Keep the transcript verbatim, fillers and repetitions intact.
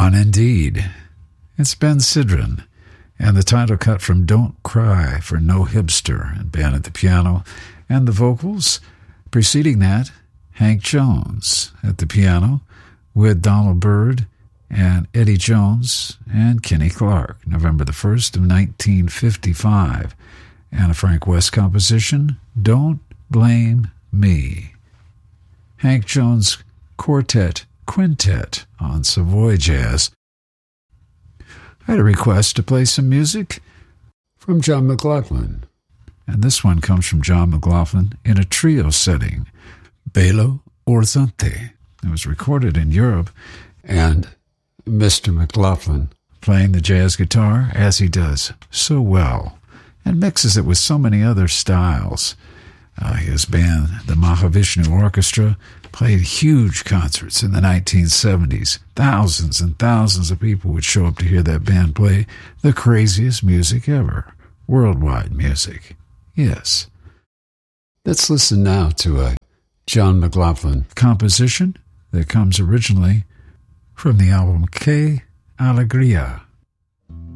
on indeed. It's Ben Sidran, and the title cut from Don't Cry for No Hipster, and band at the piano, and the vocals. Preceding that, Hank Jones at the piano with Donald Byrd and Eddie Jones and Kenny Clark, November the first of nineteen fifty-five. And a Frank West composition, Don't Blame Me. Hank Jones Quartet Quintet on Savoy Jazz. I had a request to play some music from John McLaughlin, and this one comes from John McLaughlin in a trio setting, Belo Horizonte. It was recorded in Europe, and Mister McLaughlin playing the jazz guitar as he does so well, and mixes it with so many other styles. Uh, his band, the Mahavishnu Orchestra, played huge concerts in the nineteen seventies. Thousands and thousands of people would show up to hear that band play the craziest music ever. Worldwide music. Yes. Let's listen now to a John McLaughlin composition that comes originally from the album Que Alegria.